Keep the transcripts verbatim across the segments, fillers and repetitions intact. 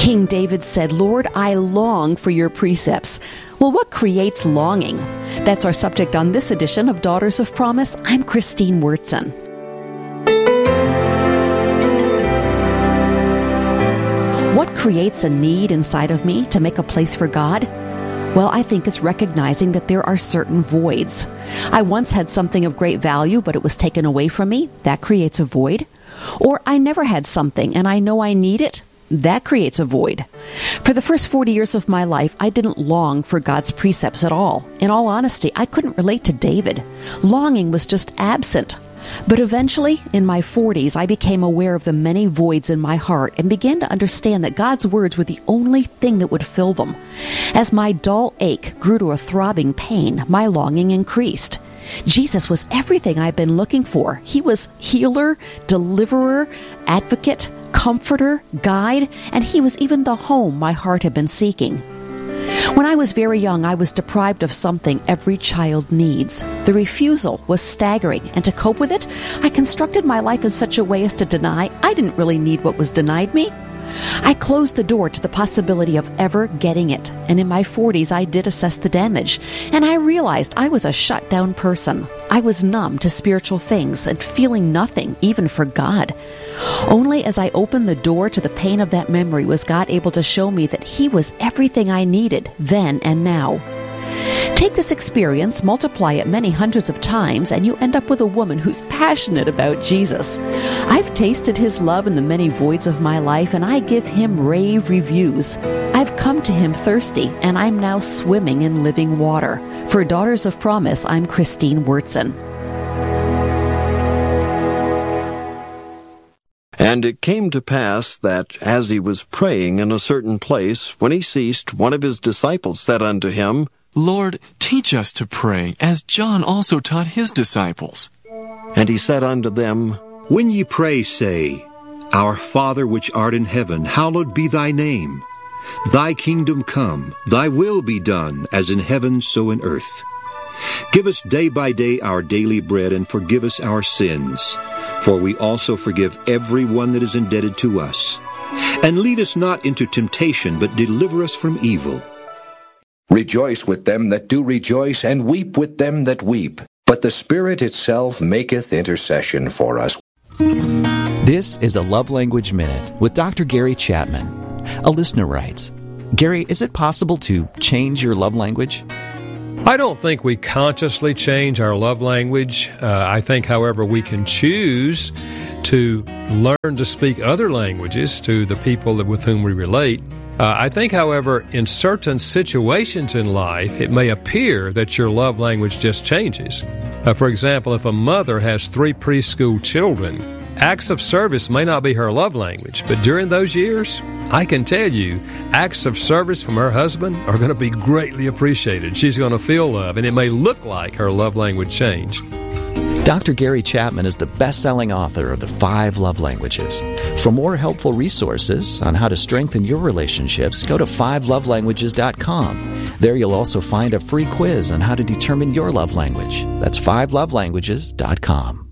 King David said, "Lord, I long for your precepts." Well, what creates longing? That's our subject on this edition of Daughters of Promise. I'm Christine Wurtzen. What creates a need inside of me to make a place for God? Well, I think it's recognizing that there are certain voids. I once had something of great value, but it was taken away from me. That creates a void. Or I never had something, and I know I need it. That creates a void. For the first forty years of my life, I didn't long for God's precepts at all. In all honesty, I couldn't relate to David. Longing was just absent. But eventually, in my forties, I became aware of the many voids in my heart and began to understand that God's words were the only thing that would fill them. As my dull ache grew to a throbbing pain, my longing increased. Jesus was everything I'd been looking for. He was healer, deliverer, advocate, comforter, guide, and he was even the home my heart had been seeking. When I was very young, I was deprived of something every child needs. The refusal was staggering, and to cope with it, I constructed my life in such a way as to deny I didn't really need what was denied me. I closed the door to the possibility of ever getting it, and in my forties I did assess the damage, and I realized I was a shut-down person. I was numb to spiritual things and feeling nothing, even for God. Only as I opened the door to the pain of that memory was God able to show me that He was everything I needed then and now. Take this experience, multiply it many hundreds of times, and you end up with a woman who's passionate about Jesus. I've tasted His love in the many voids of my life, and I give Him rave reviews. I've come to Him thirsty, and I'm now swimming in living water. For Daughters of Promise, I'm Christine Wurtzen. And it came to pass that, as he was praying in a certain place, when he ceased, one of his disciples said unto him, Lord, teach us to pray, as John also taught his disciples. And he said unto them, When ye pray, say, Our Father which art in heaven, hallowed be thy name. Thy kingdom come, thy will be done, as in heaven so in earth. Give us day by day our daily bread, and forgive us our sins, for we also forgive every one that is indebted to us. And lead us not into temptation, but deliver us from evil. Rejoice with them that do rejoice, and weep with them that weep. But the Spirit itself maketh intercession for us. This is a Love Language Minute with Doctor Gary Chapman. A listener writes, Gary, is it possible to change your love language? I don't think we consciously change our love language. Uh, I think, however, we can choose to learn to speak other languages to the people that, with whom we relate. Uh, I think, however, in certain situations in life, it may appear that your love language just changes. Uh, for example, if a mother has three preschool children, acts of service may not be her love language, but during those years, I can tell you, acts of service from her husband are going to be greatly appreciated. She's going to feel love, and it may look like her love language changed. Doctor Gary Chapman is the best-selling author of The Five Love Languages. For more helpful resources on how to strengthen your relationships, go to five love languages dot com. There you'll also find a free quiz on how to determine your love language. That's five love languages dot com.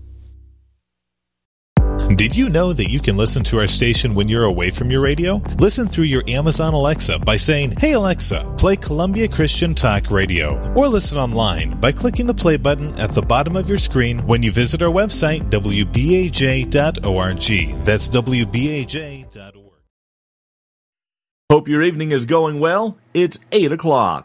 Did you know that you can listen to our station when you're away from your radio? Listen through your Amazon Alexa by saying, Hey Alexa, play Columbia Christian Talk Radio. Or listen online by clicking the play button at the bottom of your screen when you visit our website, w b a j dot org. That's w b a j dot org. Hope your evening is going well. It's eight o'clock.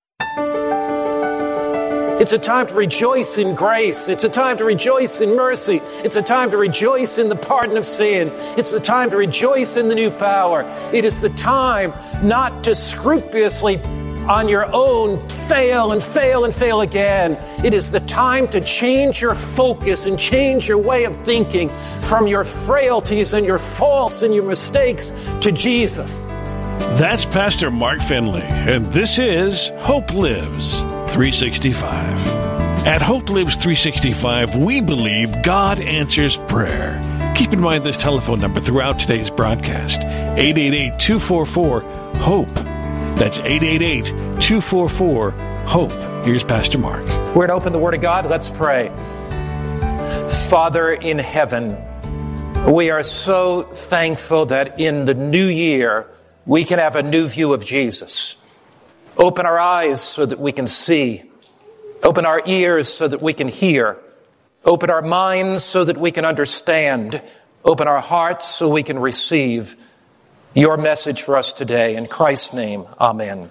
It's a time to rejoice in grace. It's a time to rejoice in mercy. It's a time to rejoice in the pardon of sin. It's the time to rejoice in the new power. It is the time not to scrupulously on your own fail and fail and fail again. It is the time to change your focus and change your way of thinking from your frailties and your faults and your mistakes to Jesus. That's Pastor Mark Finley, and this is Hope Lives three sixty-five. At Hope Lives three sixty-five, we believe God answers prayer. Keep in mind this telephone number throughout today's broadcast, eight eight eight, two four four, HOPE. That's eight eight eight, two four four, HOPE. Here's Pastor Mark. We're to open the Word of God. Let's pray. Father in heaven, we are so thankful that in the new year, we can have a new view of Jesus. Open our eyes so that we can see. Open our ears so that we can hear. Open our minds so that we can understand. Open our hearts so we can receive your message for us today. In Christ's name, amen.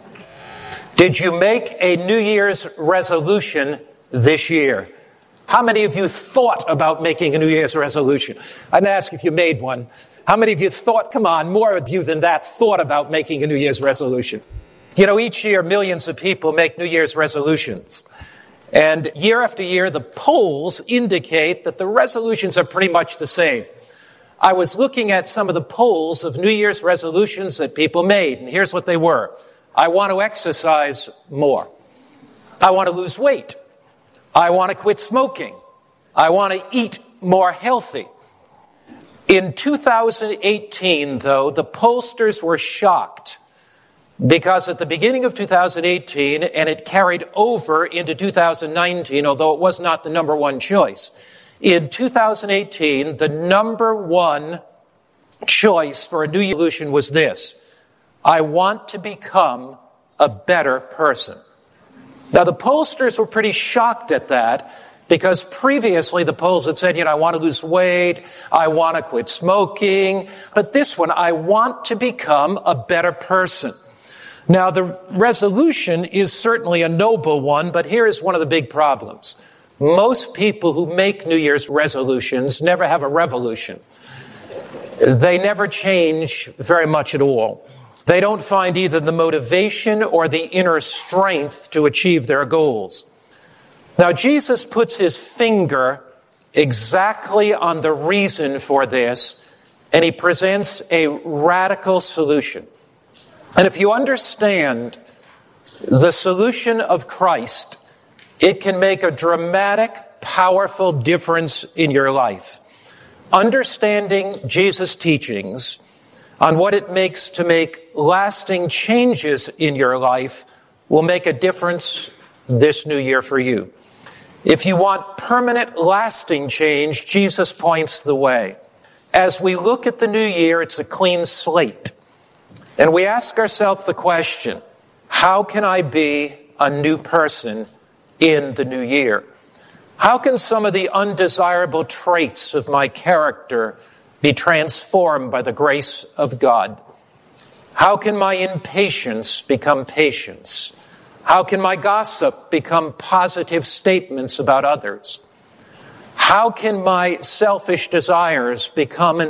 Did you make a New Year's resolution this year? How many of you thought about making a New Year's resolution? I didn't ask if you made one. How many of you thought, come on, more of you than that thought about making a New Year's resolution? You know, each year millions of people make New Year's resolutions. And year after year, the polls indicate that the resolutions are pretty much the same. I was looking at some of the polls of New Year's resolutions that people made, and here's what they were. I want to exercise more. I want to lose weight. I want to quit smoking. I want to eat more healthy. In two thousand eighteen, though, the pollsters were shocked because at the beginning of two thousand eighteen, and it carried over into two thousand nineteen, although it was not the number one choice, in two thousand eighteen, the number one choice for a New Year's resolution was this: I want to become a better person. Now, the pollsters were pretty shocked at that because previously the polls had said, you know, I want to lose weight, I want to quit smoking, but this one, I want to become a better person. Now, the resolution is certainly a noble one, but here is one of the big problems. Most people who make New Year's resolutions never have a revolution. They never change very much at all. They don't find either the motivation or the inner strength to achieve their goals. Now, Jesus puts his finger exactly on the reason for this, and he presents a radical solution. And if you understand the solution of Christ, it can make a dramatic, powerful difference in your life. Understanding Jesus' teachings on what it makes to make lasting changes in your life will make a difference this new year for you. If you want permanent, lasting change, Jesus points the way. As we look at the new year, it's a clean slate. And we ask ourselves the question, how can I be a new person in the new year? How can some of the undesirable traits of my character be transformed by the grace of God? How can my impatience become patience? How can my gossip become positive statements about others? How can my selfish desires become an